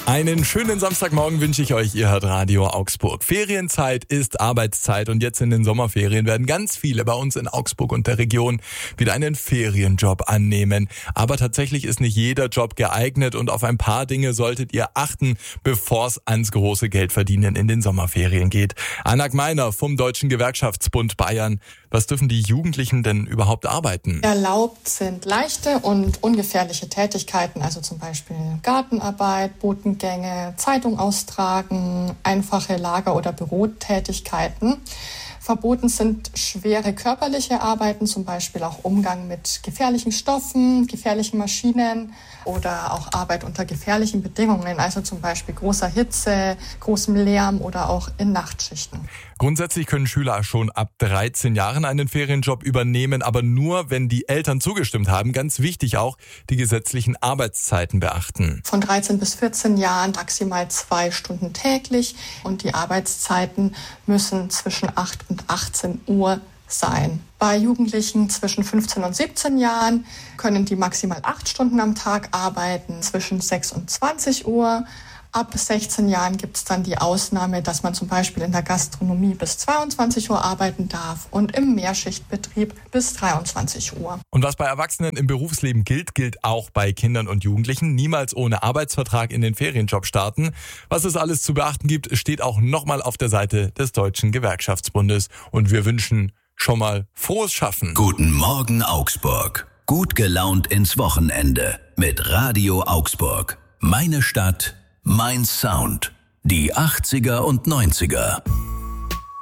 Einen schönen Samstagmorgen wünsche ich euch. Ihr hört Radio Augsburg. Ferienzeit ist Arbeitszeit und jetzt in den Sommerferien werden ganz viele bei uns in Augsburg und der Region wieder einen Ferienjob annehmen. Aber tatsächlich ist nicht jeder Job geeignet und auf ein paar Dinge solltet ihr achten, bevor es ans große Geldverdienen in den Sommerferien geht. Anna Gmeiner vom Deutschen Gewerkschaftsbund Bayern. Was dürfen die Jugendlichen denn überhaupt arbeiten? Erlaubt sind leichte und ungefährliche Tätigkeiten, also zum Beispiel Gartenarbeit, Botengänge, Zeitung austragen, einfache Lager- oder Bürotätigkeiten. Verboten sind schwere körperliche Arbeiten, zum Beispiel auch Umgang mit gefährlichen Stoffen, gefährlichen Maschinen oder auch Arbeit unter gefährlichen Bedingungen, also zum Beispiel großer Hitze, großem Lärm oder auch in Nachtschichten. Grundsätzlich können Schüler schon ab 13 Jahren einen Ferienjob übernehmen, aber nur, wenn die Eltern zugestimmt haben. Ganz wichtig auch, die gesetzlichen Arbeitszeiten beachten. Von 13 bis 14 Jahren maximal 2 Stunden täglich und die Arbeitszeiten müssen zwischen 8 und 18 Uhr sein. Bei Jugendlichen zwischen 15 und 17 Jahren können die maximal 8 Stunden am Tag arbeiten, zwischen 6 und 20 Uhr. Ab 16 Jahren gibt es dann die Ausnahme, dass man zum Beispiel in der Gastronomie bis 22 Uhr arbeiten darf und im Mehrschichtbetrieb bis 23 Uhr. Und was bei Erwachsenen im Berufsleben gilt, gilt auch bei Kindern und Jugendlichen. Niemals ohne Arbeitsvertrag in den Ferienjob starten. Was es alles zu beachten gibt, steht auch nochmal auf der Seite des Deutschen Gewerkschaftsbundes. Und wir wünschen schon mal frohes Schaffen. Guten Morgen Augsburg. Gut gelaunt ins Wochenende mit Radio Augsburg. Meine Stadt, mein Sound. Die 80er und 90er.